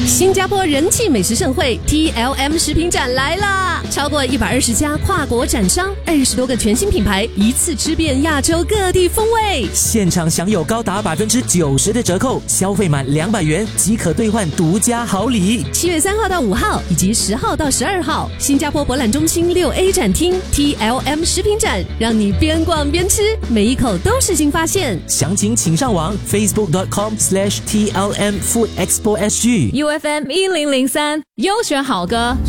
新加坡人气美食盛会 TLM 食品展来啦！超过120家跨国展商，20多个全新品牌，一次吃遍亚洲各地风味。 现场享有高达90%的折扣，消费满200元即可兑换独家好礼。 7月3号到5号以及10号到12号，新加坡博览中心6A 展厅 TLM 食品展，让你边逛边吃，每一口都是新发现。 详情请上网 facebook.com/TLM Food Expo SG。 UFM 1003优选好歌。